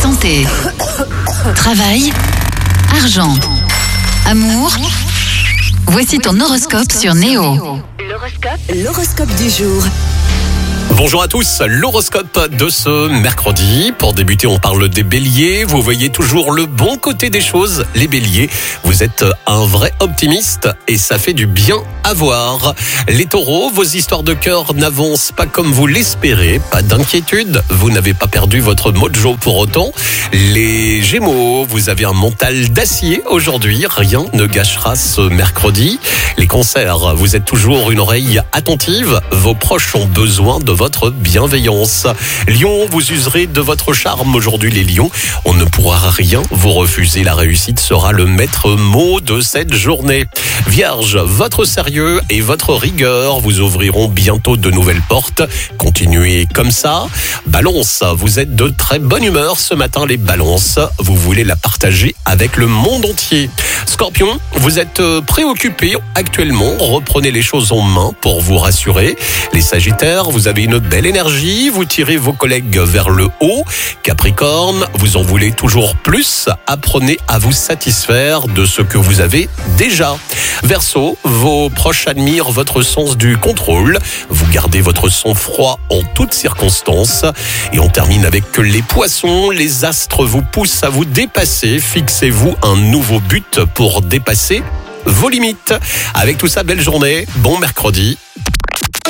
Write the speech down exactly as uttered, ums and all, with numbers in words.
Santé, travail, argent, amour. Voici ton horoscope sur Néo. L'horoscope, l'horoscope du jour. Bonjour à tous, l'horoscope de ce mercredi. Pour débuter, on parle des béliers. Vous voyez toujours le bon côté des choses, les béliers. Vous êtes un vrai optimiste et ça fait du bien à voir. Les taureaux, vos histoires de cœur n'avancent pas comme vous l'espérez. Pas d'inquiétude, vous n'avez pas perdu votre mojo pour autant. Les gémeaux, vous avez un mental d'acier aujourd'hui. Rien ne gâchera ce mercredi. Les cancers, vous êtes toujours une oreille attentive. Vos proches ont besoin de votre bienveillance. Lion, vous userez de votre charme aujourd'hui les lions. On ne pourra rien vous refuser. La réussite sera le maître mot de cette journée. Vierge, votre sérieux et votre rigueur vous ouvriront bientôt de nouvelles portes. Continuez comme ça. Balance, vous êtes de très bonne humeur ce matin les balances. Vous voulez la partager avec le monde entier. Scorpion, vous êtes préoccupé actuellement. Reprenez les choses en main pour vous rassurer. Les Sagittaires, vous avez une belle énergie. Vous tirez vos collègues vers le haut. Capricorne, vous en voulez toujours plus. Apprenez à vous satisfaire de ce que vous avez déjà. Verseau, vos proches admirent votre sens du contrôle. Vous gardez votre sang-froid en toutes circonstances. Et on termine avec les poissons. Les astres vous poussent à vous dépasser. Fixez-vous un nouveau but pour dépasser vos limites. Avec tout ça, belle journée, bon mercredi